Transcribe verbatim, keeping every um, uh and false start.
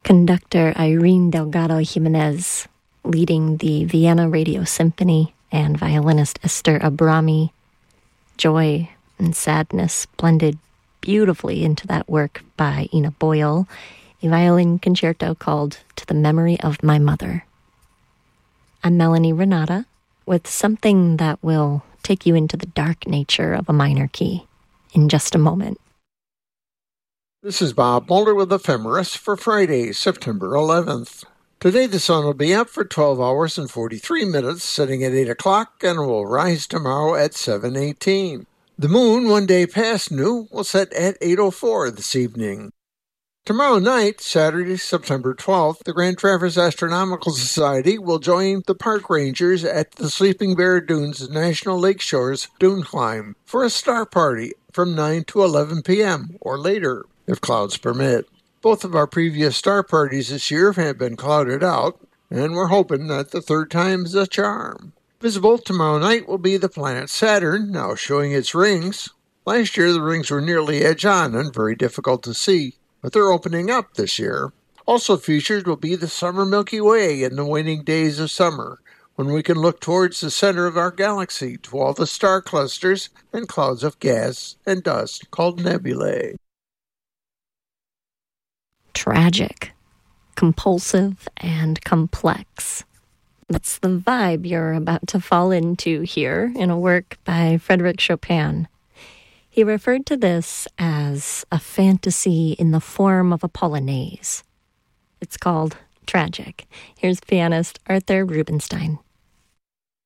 Conductor Irene Delgado Jimenez leading the Vienna Radio Symphony, and violinist Esther Abrami. Joy and sadness blended beautifully into that work by Ina Boyle, a violin concerto called To the Memory of My Mother. I'm Melanie Renata with something that will take you into the dark nature of a minor key in just a moment. This is Bob Mulder with Ephemeris for Friday, September eleventh. Today the sun will be up for twelve hours and forty-three minutes, setting at eight o'clock, and will rise tomorrow at seven eighteen. The moon, one day past new, will set at eight oh four this evening. Tomorrow night, Saturday, September twelfth, the Grand Traverse Astronomical Society will join the park rangers at the Sleeping Bear Dunes National Lakeshores Dune Climb for a star party from nine to eleven p.m. or later, if clouds permit. Both of our previous star parties this year have been clouded out, and we're hoping that the third time's a charm. Visible tomorrow night will be the planet Saturn, now showing its rings. Last year the rings were nearly edge-on and very difficult to see, but they're opening up this year. Also featured will be the summer Milky Way in the waning days of summer, when we can look towards the center of our galaxy to all the star clusters and clouds of gas and dust called nebulae. Tragic, compulsive, and complex. That's the vibe you're about to fall into here in a work by Frédéric Chopin. He referred to this as a fantasy in the form of a polonaise. It's called Tragic. Here's pianist Arthur Rubinstein.